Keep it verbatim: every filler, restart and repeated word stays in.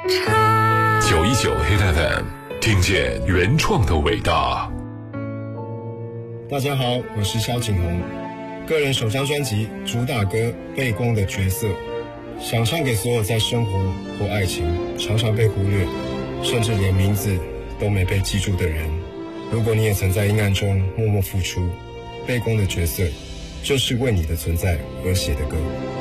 九一九 Hit F M， 听见原创的伟大。 大家好，我是萧景宏，个人首张专辑主打歌《背光的角色》，想唱给所有在生活或爱情常常被忽略，甚至连名字都没被记住的人。如果你也曾在阴暗中默默付出，背光的角色就是为你的存在而写的歌。